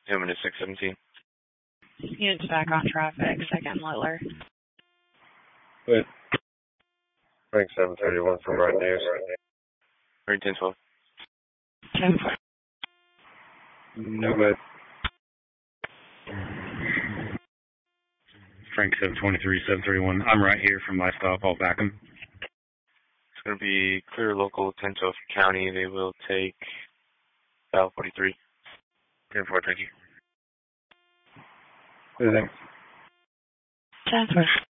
Human to 617. Units back on traffic, second Littler. Good. Frank 731 from Bright News. Or 1012. 10-4. No good. Frank 723, 731. I'm right here from my stop. I'll back him. It's going to be clear local 1012 County. They will take Val 43. 10-4, thank you. Good, thanks. 10-4.